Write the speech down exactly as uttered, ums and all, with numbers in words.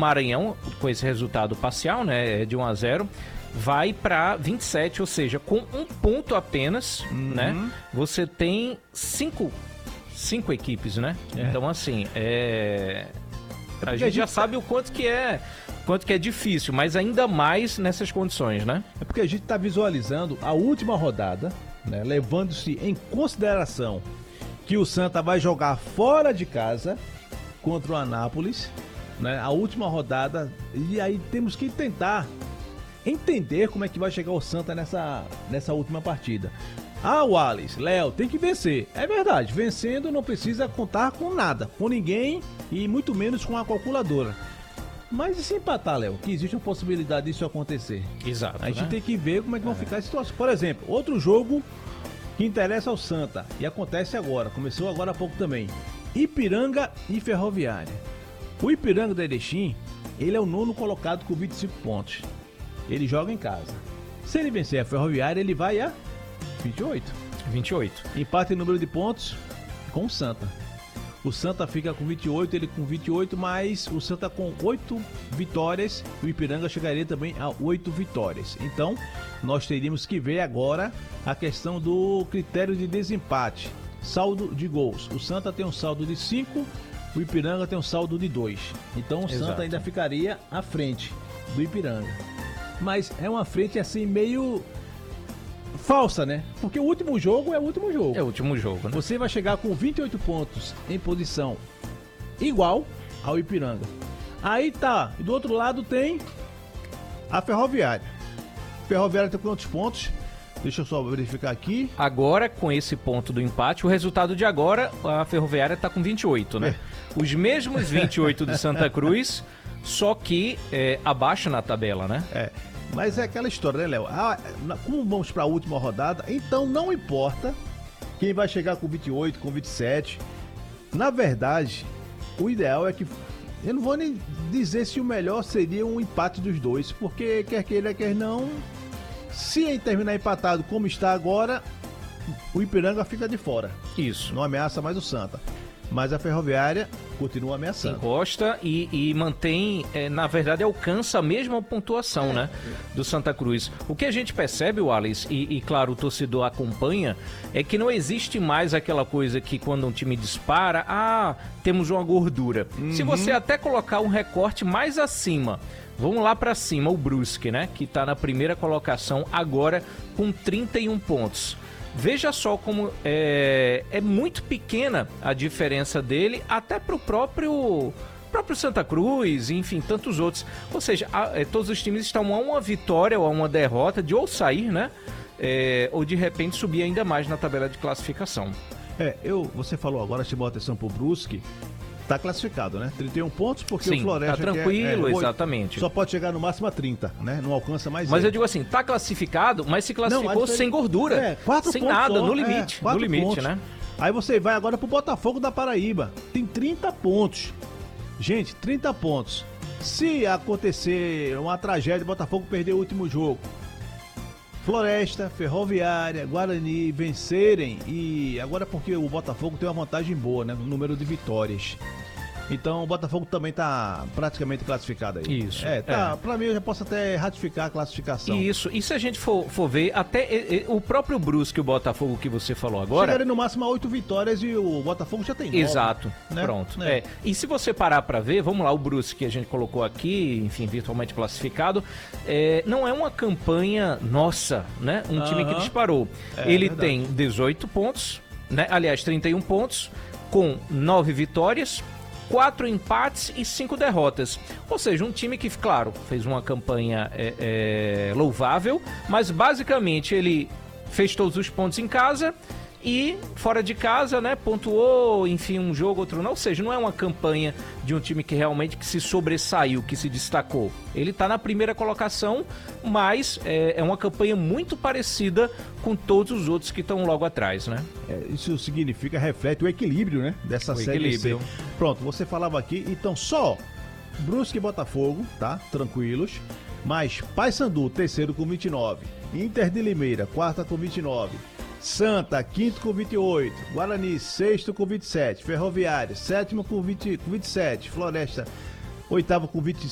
Maranhão, com esse resultado parcial, né, de um a zero, vai para vinte e sete, ou seja, com um ponto apenas, uhum. né? Você tem cinco, cinco equipes, né? É. Então, assim, é... a, gente a gente já sabe o quanto que é, quanto que é difícil, mas ainda mais nessas condições, né? É porque a gente está visualizando a última rodada, né? Levando-se em consideração que o Santa vai jogar fora de casa contra o Anápolis, né? A última rodada, e aí temos que tentar entender como é que vai chegar o Santa nessa, nessa última partida. Ah, Wallace, Léo, tem que vencer. É verdade, vencendo não precisa contar com nada, com ninguém e muito menos com a calculadora. Mas e se empatar, Léo? Que existe uma possibilidade disso acontecer. Exato. A gente né? tem que ver como é que vão é. ficar as situações. Por exemplo, outro jogo que interessa ao Santa e acontece agora, começou agora há pouco também. Ipiranga e Ferroviária. O Ipiranga da Erechim, ele é o nono colocado com vinte e cinco pontos. Ele joga em casa. Se ele vencer a Ferroviária, ele vai a vinte e oito. vinte e oito. Empate em número de pontos com o Santa. O Santa fica com vinte e oito, ele com vinte e oito, mas o Santa com oito vitórias. O Ipiranga chegaria também a oito vitórias. Então, nós teríamos que ver agora a questão do critério de desempate. Saldo de gols. O Santa tem um saldo de cinco, o Ipiranga tem um saldo de dois. Então, o Exato. Santa ainda ficaria à frente do Ipiranga. Mas é uma frente assim meio falsa, né? Porque o último jogo é o último jogo. É o último jogo, né? Você vai chegar com vinte e oito pontos em posição igual ao Ipiranga. Aí tá, e do outro lado tem a Ferroviária. Ferroviária tem quantos pontos? Deixa eu só verificar aqui. Agora, com esse ponto do empate, o resultado de agora, a Ferroviária tá com vinte e oito, né? É. Os mesmos vinte e oito do Santa Cruz, só que é, abaixo na tabela, né? É. Mas é aquela história, né, Léo? Ah, como vamos para a última rodada, então não importa quem vai chegar com vinte e oito, com vinte e sete. Na verdade, o ideal é que... Eu não vou nem dizer se o melhor seria um empate dos dois, porque quer queira, quer não... Se terminar empatado como está agora, o Ipiranga fica de fora. Isso. Não ameaça mais o Santa. Mas a Ferroviária continua ameaçando. Encosta e, e mantém, é, na verdade, alcança a mesma pontuação, é. né, do Santa Cruz. O que a gente percebe, Wallace, e, e claro, o torcedor acompanha, é que não existe mais aquela coisa que quando um time dispara, ah, temos uma gordura. Uhum. Se você até colocar um recorte mais acima, vamos lá pra cima, o Brusque, né, que tá na primeira colocação agora com trinta e um pontos. Veja só como é, é muito pequena a diferença dele até pro próprio, próprio Santa Cruz, enfim, tantos outros. Ou seja, a, é, todos os times estão a uma vitória ou a uma derrota de ou sair, né? É, ou de repente subir ainda mais na tabela de classificação. É, eu, você falou agora, chamou a atenção pro Brusque. Tá classificado, né? trinta e um pontos, porque Sim, o Floresta... tá tranquilo, é, é, exatamente. Só pode chegar no máximo a trinta, né? Não alcança mais Mas ele. eu digo assim, tá classificado, mas se classificou Não, sem gordura. É, quatro sem pontos nada, só, no limite. É, no limite, pontos. né? Aí você vai agora pro Botafogo da Paraíba. Tem trinta pontos. Gente, trinta pontos. Se acontecer uma tragédia, o Botafogo perder o último jogo, Floresta, Ferroviária, Guarani vencerem, e agora porque o Botafogo tem uma vantagem boa, né? No número de vitórias. Então o Botafogo também tá praticamente classificado aí. Isso. É, tá. É. Pra mim eu já posso até ratificar a classificação. Isso. E se a gente for, for ver, até e, e, o próprio Brusque, o Botafogo que você falou agora... Chegaria no máximo a oito vitórias e o Botafogo já tem nove. Exato. Né? Pronto. É. É. E se você parar pra ver, vamos lá, o Brusque que a gente colocou aqui, enfim, virtualmente classificado, é, não é uma campanha nossa, né? Um uh-huh. time que disparou. É, Ele verdade. tem dezoito pontos, né? Aliás, trinta e um pontos, com nove vitórias... quatro empates e cinco derrotas. Ou seja, um time que, claro, fez uma campanha é, é, louvável, mas basicamente ele fez todos os pontos em casa e fora de casa, né, pontuou, enfim, um jogo, outro não. Ou seja, não é uma campanha de um time que realmente que se sobressaiu, que se destacou. Ele está na primeira colocação, mas é, é uma campanha muito parecida com todos os outros que estão logo atrás, né? É, isso significa, reflete o equilíbrio, né, dessa o série equilíbrio. C. Pronto, você falava aqui, então só Brusque e Botafogo, tá, tranquilos, mas Paysandu, terceiro com vinte e nove, Inter de Limeira, quarta com vinte e nove, Santa, quinto com vinte e oito, Guarani, sexto com vinte e sete, Ferroviária, sétimo com vinte, com vinte e sete, Floresta, oitavo com vinte e